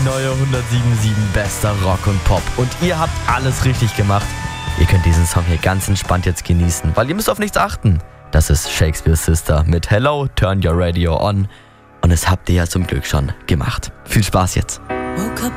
neue 107.7 bester Rock und Pop. Und ihr habt alles richtig gemacht. Ihr könnt diesen Song hier ganz entspannt jetzt genießen, weil ihr müsst auf nichts achten. Das ist Shakespears Sister mit Hello, Turn Your Radio On. Und das habt ihr ja zum Glück schon gemacht. Viel Spaß jetzt. Woke up